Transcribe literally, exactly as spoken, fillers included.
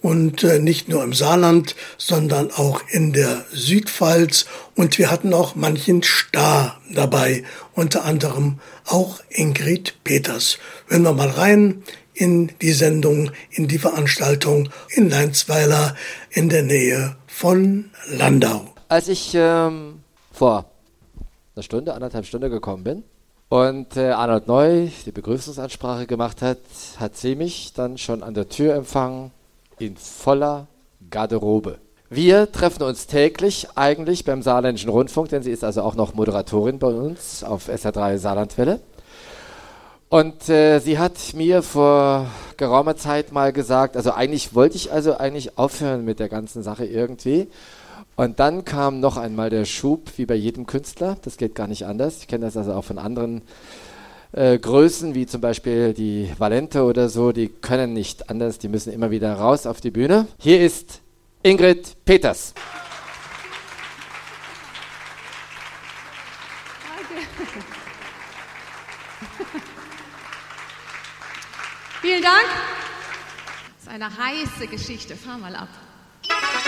und äh, nicht nur im Saarland, sondern auch in der Südpfalz. Und wir hatten auch manchen Star dabei, unter anderem auch Ingrid Peters. Hören wir mal rein in die Sendung, in die Veranstaltung in Leinsweiler in der Nähe von Landau. Als ich ähm, vor einer Stunde, anderthalb Stunden gekommen bin und äh, Arnold Neu die Begrüßungsansprache gemacht hat, hat sie mich dann schon an der Tür empfangen in voller Garderobe. Wir treffen uns täglich eigentlich beim Saarländischen Rundfunk, denn sie ist also auch noch Moderatorin bei uns auf S R drei Saarlandwelle. Und äh, sie hat mir vor geraumer Zeit mal gesagt, also eigentlich wollte ich also eigentlich aufhören mit der ganzen Sache irgendwie. Und dann kam noch einmal der Schub, wie bei jedem Künstler, das geht gar nicht anders. Ich kenne das also auch von anderen äh, Größen, wie zum Beispiel die Valente oder so, die können nicht anders, die müssen immer wieder raus auf die Bühne. Hier ist Ingrid Peters. Vielen Dank. Das ist eine heiße Geschichte. Fahr mal ab.